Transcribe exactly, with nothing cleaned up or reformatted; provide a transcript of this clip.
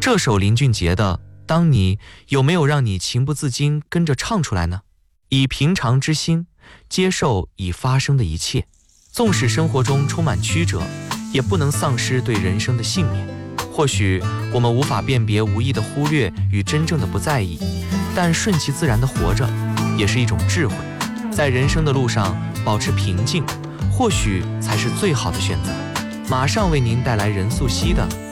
这首林俊杰的《当你》有没有让你情不自禁跟着唱出来呢？以平常之心接受已发生的一切，纵使生活中充满曲折，也不能丧失对人生的信念。或许我们无法辨别无意的忽略与真正的不在意，但顺其自然的活着也是一种智慧。在人生的路上保持平静，或许才是最好的选择。马上为您带来任素汐的